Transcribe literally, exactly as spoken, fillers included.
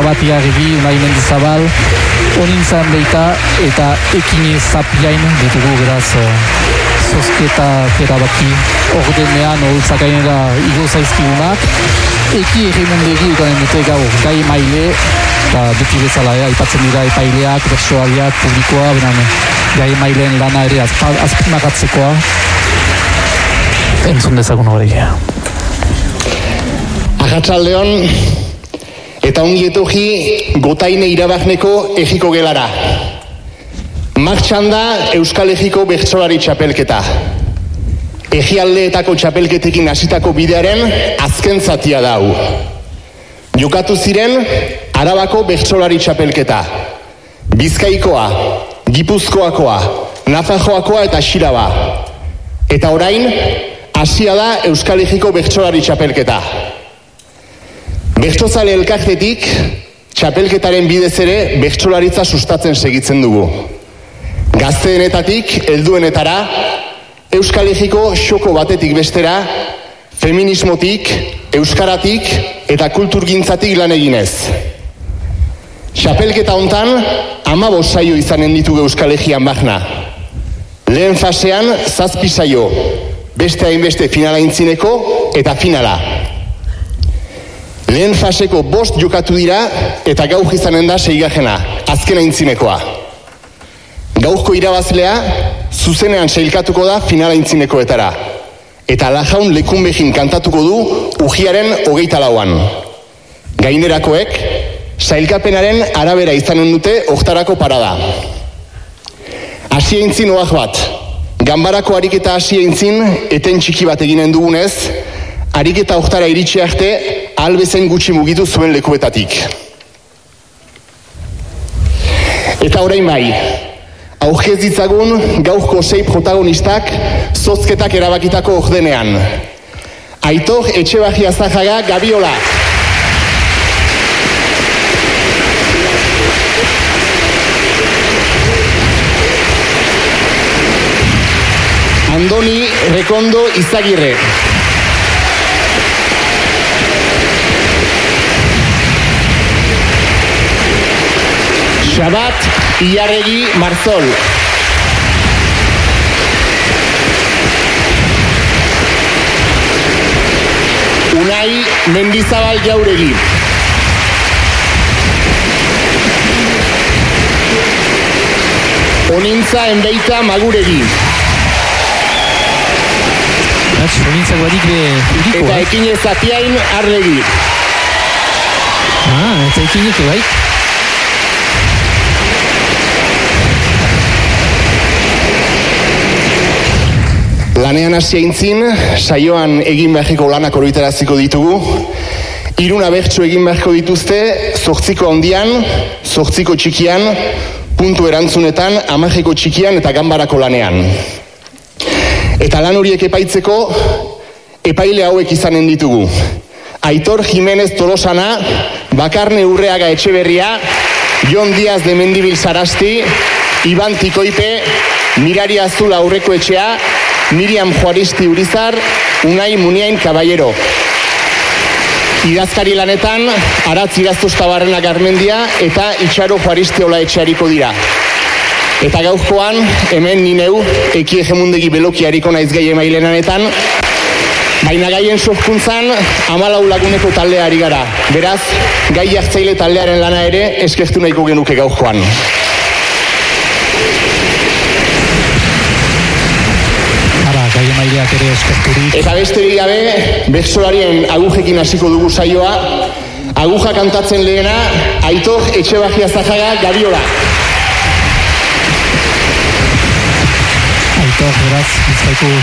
Mati Argi, Unai Mendizabal, Onintzan Beita eta Ekine Zapiain ditugu beraz zozketa erabaki ordenean holtzakainera igo zaizkigunak. Eki errimundegi ukanen dute gaur gai maile, eta beti bezala, eh, aipatzen dira epaileak, bertsoaliak, publikoa, benan gai maileen lana ere azpimagatzekoa. Entzun dezagun hori. Arratsaldeon eta ongi etorri Gotaine Irabagneko Ejiko Gelara. Martxan da Euskal Ejiko bertsolari txapelketa. Ejialdeetako txapelketekin hasitako bidearen azken zatia da hau. Jokatu ziren Arabako bertsolari txapelketa. Bizkaikoa, Gipuzkoakoa, Nafarroakoa eta Xiraba. Eta orain, hasia da Euskal Ejiko bertsolari txapelketa. Bertsozale elkartetik, txapelketaren bidez ere bertsolaritza sustatzen segitzen dugu. Gazteenetatik, helduenetara, Euskal Ejiko xoko batetik bestera, feminismotik, euskaratik eta kulturgintzatik lan eginez. Txapelketa hontan, hamabost saio izanen ditugu Euskal Ejian Magna. Lehen fasean, zazpi saio, beste hainbeste finala intzineko eta finala. Lehen faseko bost jokatu dira eta gauk izanen da seigarrena, azkena intzinekoa. Gaurko irabazlea, zuzenean sailkatuko da finala intzinekoetara. Eta Lajaun Lekunbegin kantatuko du ujiaren hogeita lauan. Gainerakoek, sailkapenaren arabera izanen dute hortarako parada. Asia intzin oak bat, ganbarako ariketa asia intzin eten txiki bat eginen dugunez, ariketa hortara iritsi arte, albezen gutxi mugitu zuen lekuetatik. Eta orain bai, aurkez ditzagun gaurko sei protagonistak zozketak erabakitako ordenean. Aitor Etxebarria Zajaga Gabiola. Andoni Rekondo Izagirre. Xabat Iarregi Marzol. Unai Mendizabal Jauregi. Onintza Enbeita Maguregi. Onintza guadik be publikoa. Eta Ekine Zapiain Arlegi. Ah, eta Ekinek bai. Lanean hasia intzin, saioan egin beharriko lanak oroitaraziko ditugu. Hiruna bertso egin beharko dituzte, zortziko handian, zortziko txikian, puntu erantzunetan, hamarreko txikian eta ganbarako lanean. Eta lan horiek epaitzeko, epaile hauek izanen ditugu. Aitor Jimenez Tolosana, Bakarne Urreaga Etxeberria, Jon Diaz de Mendibil Sarasti, Iban Tikoipe, Mirari Azul Aurreko Etxea, Miriam Juaristi Urizar, Unai Muniain Caballero. Idazkari lanetan, Aratz Iraztuztabarrena Garmendia eta Itxaro Juaristi Ola Etxeariko dira. Eta gaurkoan, hemen nineu, Eki Egemundegi Beloki hariko naiz gai emailenanetan, baina gaien sorkuntzan, hamalau laguneko taldea ari gara. Beraz, gai jartzaile taldearen lana ere eskertu nahiko genuke gaurkoan. Maileak ere eskerturik. Eta besterik gabe, bertsolarien agujekin hasiko dugu saioa. Aguja kantatzen lehena, Aitor Etxebarria Zajaga Gabiola. Aitor, beraz, bizkaiko